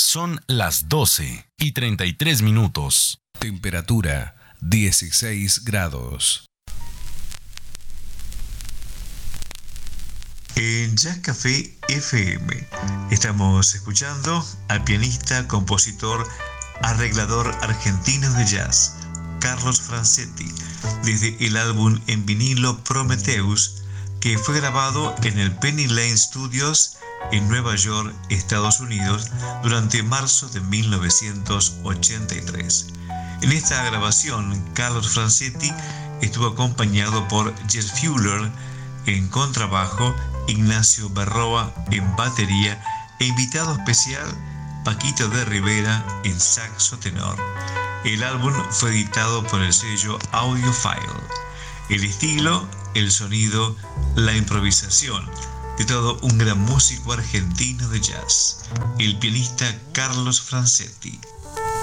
Son las 12:33. Temperatura 16 grados. En Jazz Café FM estamos escuchando al pianista, compositor, arreglador argentino de jazz, Carlos Francetti, desde el álbum en vinilo Prometheus, que fue grabado en el Penny Lane Studios en Nueva York, Estados Unidos, durante marzo de 1983. En esta grabación, Carlos Francetti estuvo acompañado por Jeff Fuller en contrabajo, Ignacio Berroa en batería e invitado especial Paquito de Rivera en saxo tenor. El álbum fue editado por el sello Audiophile. El estilo, el sonido, la improvisación de todo un gran músico argentino de jazz, el pianista Carlos Francetti.